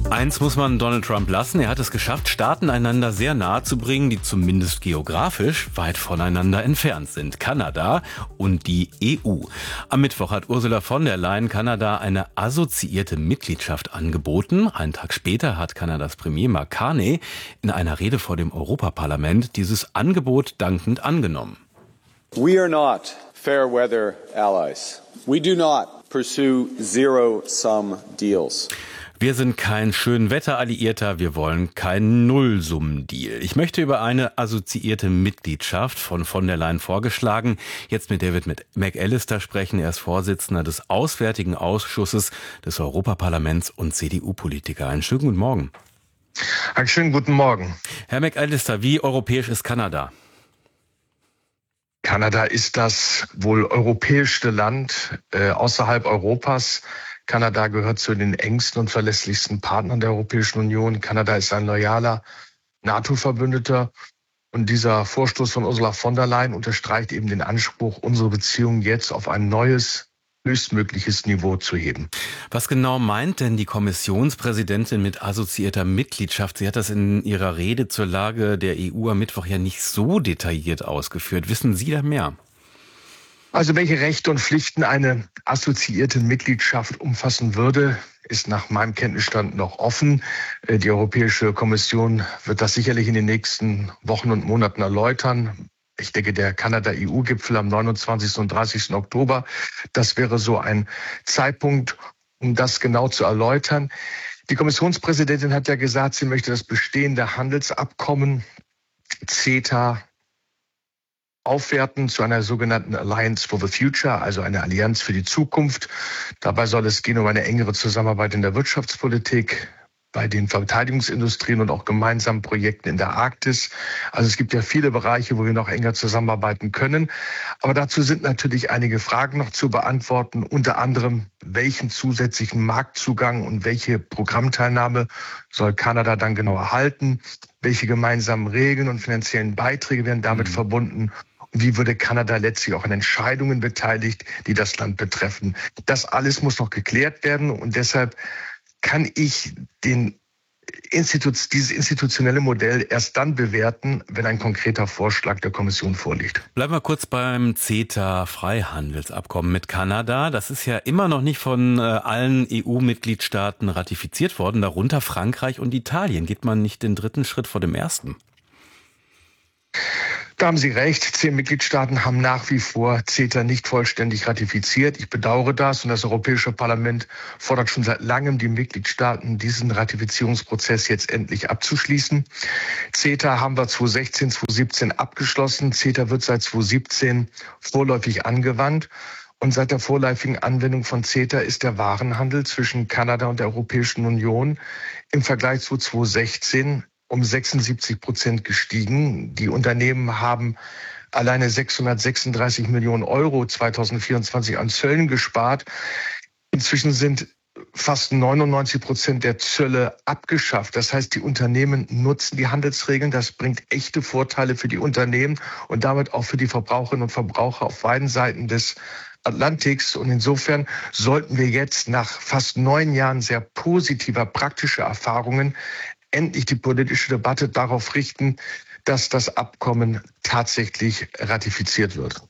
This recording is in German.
Eins muss man Donald Trump lassen. Er hat es geschafft, Staaten einander sehr nahe zu bringen, die zumindest geografisch weit voneinander entfernt sind. Kanada und die EU. Am Mittwoch hat Ursula von der Leyen Kanada eine assoziierte Mitgliedschaft angeboten. Einen Tag später hat Kanadas Premier Mark Carney in einer Rede vor dem Europaparlament dieses Angebot dankend angenommen. We are not fair weather allies. We do not pursue zero-sum deals. Wir sind kein Schönwetter-Alliierter, wir wollen keinen Nullsummendeal. Ich möchte über eine assoziierte Mitgliedschaft von der Leyen vorgeschlagen, jetzt mit David McAllister sprechen. Er ist Vorsitzender des Auswärtigen Ausschusses des Europaparlaments und CDU-Politiker. Einen schönen guten Morgen. Einen schönen guten Morgen. Herr McAllister, wie europäisch ist Kanada? Kanada ist das wohl europäischste Land außerhalb Europas. Kanada gehört zu den engsten und verlässlichsten Partnern der Europäischen Union. Kanada ist ein loyaler NATO-Verbündeter. Und dieser Vorstoß von Ursula von der Leyen unterstreicht eben den Anspruch, unsere Beziehungen jetzt auf ein neues, höchstmögliches Niveau zu heben. Was genau meint denn die Kommissionspräsidentin mit assoziierter Mitgliedschaft? Sie hat das in ihrer Rede zur Lage der EU am Mittwoch ja nicht so detailliert ausgeführt. Wissen Sie da mehr? Also welche Rechte und Pflichten eine assoziierte Mitgliedschaft umfassen würde, ist nach meinem Kenntnisstand noch offen. Die Europäische Kommission wird das sicherlich in den nächsten Wochen und Monaten erläutern. Ich denke, der Kanada-EU-Gipfel am 29. und 30. Oktober, das wäre so ein Zeitpunkt, um das genau zu erläutern. Die Kommissionspräsidentin hat ja gesagt, sie möchte das bestehende Handelsabkommen CETA aufwerten zu einer sogenannten Alliance for the Future, also eine Allianz für die Zukunft. Dabei soll es gehen um eine engere Zusammenarbeit in der Wirtschaftspolitik, bei den Verteidigungsindustrien und auch gemeinsamen Projekten in der Arktis. Also es gibt ja viele Bereiche, wo wir noch enger zusammenarbeiten können. Aber dazu sind natürlich einige Fragen noch zu beantworten. Unter anderem, welchen zusätzlichen Marktzugang und welche Programmteilnahme soll Kanada dann genau erhalten? Welche gemeinsamen Regeln und finanziellen Beiträge werden damit verbunden? Und wie würde Kanada letztlich auch an Entscheidungen beteiligt, die das Land betreffen? Das alles muss noch geklärt werden und deshalb kann ich dieses institutionelle Modell erst dann bewerten, wenn ein konkreter Vorschlag der Kommission vorliegt. Bleiben wir kurz beim CETA-Freihandelsabkommen mit Kanada. Das ist ja immer noch nicht von allen EU-Mitgliedstaaten ratifiziert worden, darunter Frankreich und Italien. Geht man nicht den dritten Schritt vor dem ersten? Da haben Sie recht. 10 Mitgliedstaaten haben nach wie vor CETA nicht vollständig ratifiziert. Ich bedauere das und das Europäische Parlament fordert schon seit langem die Mitgliedstaaten, diesen Ratifizierungsprozess jetzt endlich abzuschließen. CETA haben wir 2016, 2017 abgeschlossen. CETA wird seit 2017 vorläufig angewandt. Und seit der vorläufigen Anwendung von CETA ist der Warenhandel zwischen Kanada und der Europäischen Union im Vergleich zu 2016 um 76% gestiegen. Die Unternehmen haben alleine 636 Millionen Euro 2024 an Zöllen gespart. Inzwischen sind fast 99% der Zölle abgeschafft. Das heißt, die Unternehmen nutzen die Handelsregeln. Das bringt echte Vorteile für die Unternehmen und damit auch für die Verbraucherinnen und Verbraucher auf beiden Seiten des Atlantiks. Und insofern sollten wir jetzt nach fast 9 Jahren sehr positiver, praktischer Erfahrungen endlich die politische Debatte darauf richten, dass das Abkommen tatsächlich ratifiziert wird.